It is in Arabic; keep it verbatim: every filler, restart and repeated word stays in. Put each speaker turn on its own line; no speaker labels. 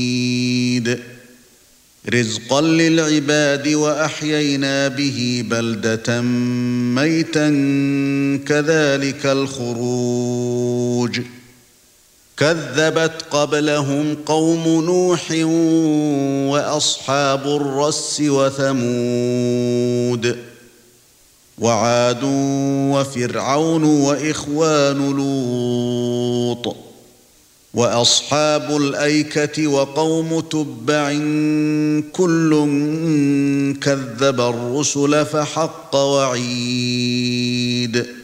رزقا للعباد وأحيينا به بلدة ميتا كذلك الخروج كذبت قبلهم قوم نوح وأصحاب الرس وثمود وعاد وفرعون وإخوان لوط وأصحاب الأيكة وقوم تبع كل كذب الرسل فحق وعيد